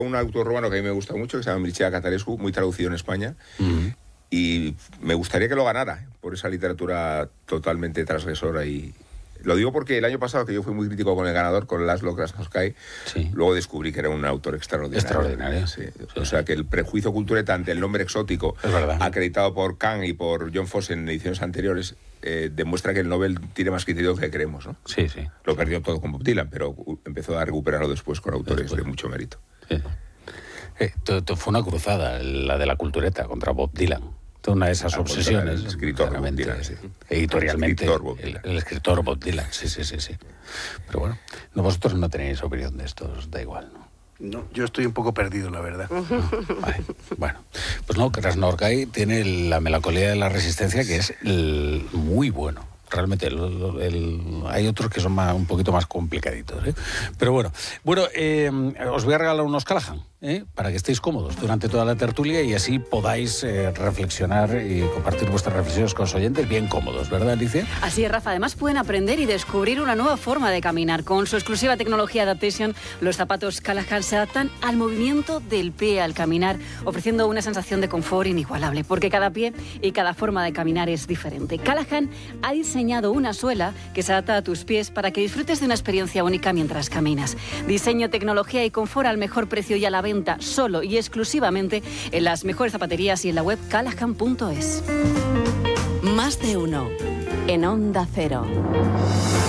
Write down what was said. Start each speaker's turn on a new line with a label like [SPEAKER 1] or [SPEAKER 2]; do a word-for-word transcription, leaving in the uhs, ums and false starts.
[SPEAKER 1] Un autor romano que a mí me gusta mucho, que se llama Mircea Catarescu, muy traducido en España, uh-huh. y me gustaría que lo ganara, por esa literatura totalmente transgresora. Y lo digo porque el año pasado, que yo fui muy crítico con el ganador, con Laszlo Krasnodębski, sí. luego descubrí que era un autor extraordinario.
[SPEAKER 2] Extraordinario.
[SPEAKER 1] Sí. Sí. O sea, que el prejuicio cultureta ante el nombre exótico, acreditado por Kahn y por John Fosse en ediciones anteriores, eh, demuestra que el Nobel tiene más criterio que creemos, ¿no?
[SPEAKER 2] Sí, sí.
[SPEAKER 1] Lo perdió todo con Bob Dylan, pero empezó a recuperarlo después con autores después. de mucho mérito.
[SPEAKER 2] Sí. Eh, to, to fue una cruzada, la de la cultureta, contra Bob Dylan. Una de esas obsesiones.
[SPEAKER 1] El escritor Bob Dylan, sí.
[SPEAKER 2] Editorialmente.
[SPEAKER 1] El escritor Bob Dylan.
[SPEAKER 2] El, el escritor Bob Dylan, sí, sí, sí, sí. Pero bueno, no, vosotros no tenéis opinión de esto, os da igual, ¿no?
[SPEAKER 3] No, yo estoy un poco perdido, la verdad.
[SPEAKER 2] No, vale, bueno, pues no, Krasnodębski tiene la melancolía de la resistencia, que es el, muy bueno. Realmente el, el, hay otros que son más, un poquito más complicaditos, ¿eh? Pero bueno, bueno eh, os voy a regalar unos Callahan, ¿eh? Para que estéis cómodos durante toda la tertulia y así podáis eh, reflexionar y compartir vuestras reflexiones con los oyentes bien cómodos, ¿verdad, Alicia?
[SPEAKER 4] Así es, Rafa. Además pueden aprender y descubrir una nueva forma de caminar. Con su exclusiva tecnología Adaptation, los zapatos Callahan se adaptan al movimiento del pie al caminar, ofreciendo una sensación de confort inigualable, porque cada pie y cada forma de caminar es diferente. Callahan ha diseñado una suela que se adapta a tus pies para que disfrutes de una experiencia única mientras caminas. Diseño, tecnología y confort al mejor precio y a la venta solo y exclusivamente en las mejores zapaterías y en la web callahan punto es.
[SPEAKER 5] Más de uno en Onda Cero.